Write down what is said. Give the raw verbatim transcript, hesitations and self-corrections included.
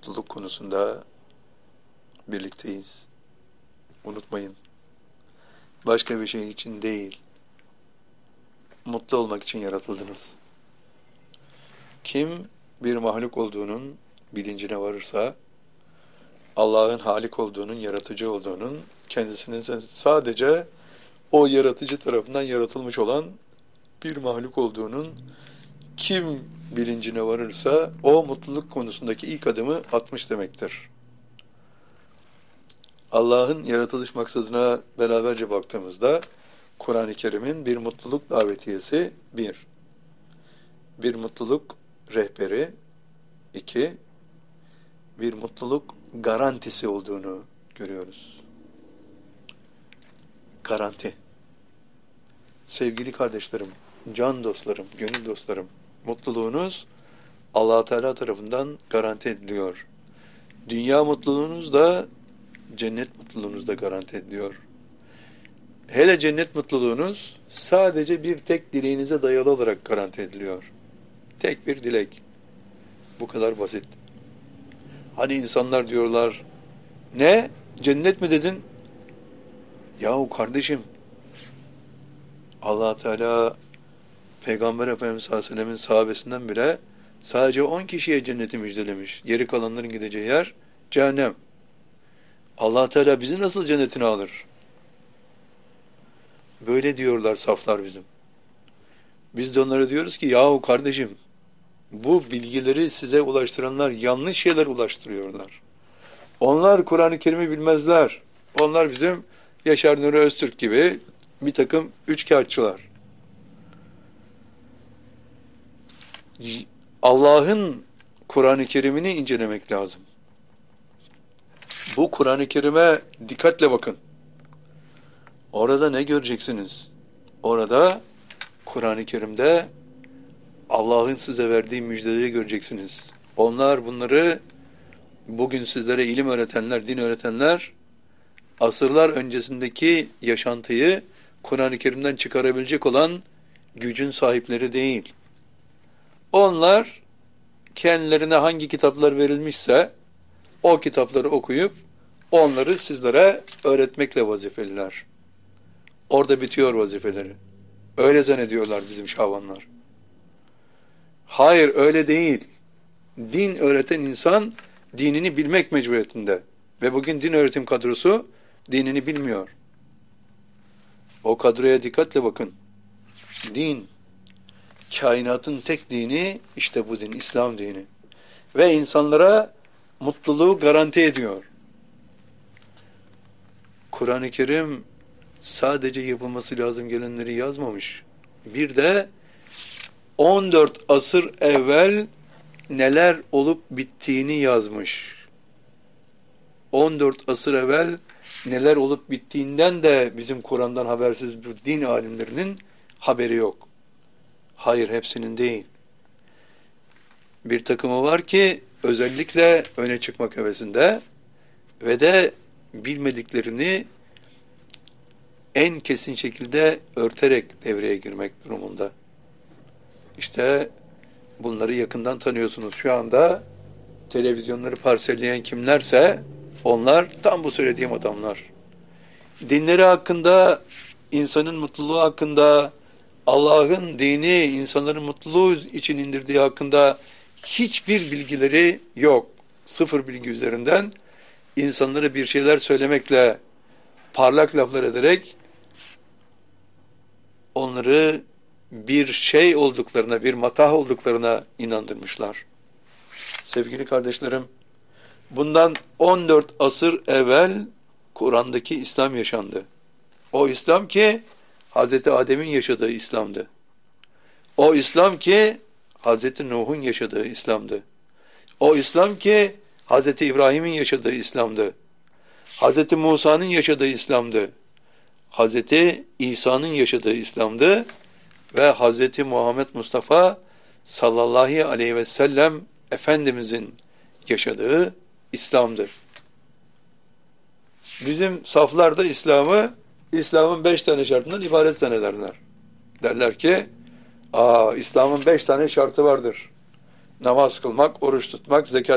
mutluluk konusunda birlikteyiz. Unutmayın. Başka bir şey için değil. Mutlu olmak için yaratıldınız. Kim bir mahluk olduğunun bilincine varırsa, Allah'ın Halik olduğunun, yaratıcı olduğunun, kendisinin sadece o yaratıcı tarafından yaratılmış olan bir mahluk olduğunun kim bilincine varırsa, o mutluluk konusundaki ilk adımı atmış demektir. Allah'ın yaratılış maksadına beraberce baktığımızda, Kur'an-ı Kerim'in bir mutluluk davetiyesi, bir. Bir mutluluk rehberi, iki. Bir mutluluk garantisi olduğunu görüyoruz. Garanti. Sevgili kardeşlerim, can dostlarım, gönül dostlarım, mutluluğunuz Allah Teala tarafından garanti ediliyor. Dünya mutluluğunuz da cennet mutluluğunuz da garanti ediliyor. Hele cennet mutluluğunuz sadece bir tek dileğinize dayalı olarak garanti ediliyor. Tek bir dilek. Bu kadar basit. Hani insanlar diyorlar, ne? Cennet mi dedin? Yahu kardeşim, Allah Teala Peygamber Efendimiz sallallahu aleyhi ve sellem'in sahabesinden bile sadece on kişiye cenneti müjdelemiş. Geri kalanların gideceği yer cehennem. Allah Teala bizi nasıl cennetine alır? Böyle diyorlar saflar bizim. Biz de onlara diyoruz ki, yahu kardeşim, bu bilgileri size ulaştıranlar yanlış şeyler ulaştırıyorlar. Onlar Kur'an-ı Kerim'i bilmezler. Onlar bizim Yaşar Nuri Öztürk gibi bir takım üçkağıtçılar. Allah'ın Kur'an-ı Kerim'ini incelemek lazım. Bu Kur'an-ı Kerim'e dikkatle bakın. Orada ne göreceksiniz? Orada Kur'an-ı Kerim'de Allah'ın size verdiği müjdeleri göreceksiniz. Onlar bunları bugün sizlere ilim öğretenler, din öğretenler asırlar öncesindeki yaşantıyı Kur'an-ı Kerim'den çıkarabilecek olan gücün sahipleri değil. Onlar kendilerine hangi kitaplar verilmişse o kitapları okuyup onları sizlere öğretmekle vazifeliler. Orada bitiyor vazifeleri. Öyle zannediyorlar bizim şavanlar. Hayır, öyle değil. Din öğreten insan dinini bilmek mecburiyetinde. Ve bugün din öğretim kadrosu dinini bilmiyor. O kadroya dikkatle bakın. Din, kainatın tek dini işte bu din, İslam dini. Ve insanlara mutluluğu garanti ediyor. Kur'an-ı Kerim sadece yapılması lazım gelenleri yazmamış. Bir de on dört asır evvel neler olup bittiğini yazmış. on dört asır evvel neler olup bittiğinden de bizim Kur'an'dan habersiz bu din alimlerinin haberi yok. Hayır, hepsinin değil. Bir takımı var ki özellikle öne çıkmak hevesinde ve de bilmediklerini en kesin şekilde örterek devreye girmek durumunda. İşte bunları yakından tanıyorsunuz. Şu anda televizyonları parselleyen kimlerse onlar tam bu söylediğim adamlar. Dinleri hakkında, insanın mutluluğu hakkında, Allah'ın dini insanların mutluluğu için indirdiği hakkında hiçbir bilgileri yok. Sıfır bilgi üzerinden insanlara bir şeyler söylemekle, parlak laflar ederek onları bir şey olduklarına, bir matah olduklarına inandırmışlar. Sevgili kardeşlerim, bundan on dört asır evvel Kur'an'daki İslam yaşandı. O İslam ki Hazreti Adem'in yaşadığı İslam'dı. O İslam ki Hazreti Nuh'un yaşadığı İslam'dı. O İslam ki Hazreti İbrahim'in yaşadığı İslam'dı. Hazreti Musa'nın yaşadığı İslam'dı. Hazreti İsa'nın yaşadığı İslam'dı. Ve Hazreti Muhammed Mustafa sallallahu aleyhi ve sellem Efendimizin yaşadığı İslam'dır. Bizim saflarda İslam'ı, İslam'ın beş tane şartından ibaret zannederler. Derler ki, aa İslam'ın beş tane şartı vardır. Namaz kılmak, oruç tutmak, zekat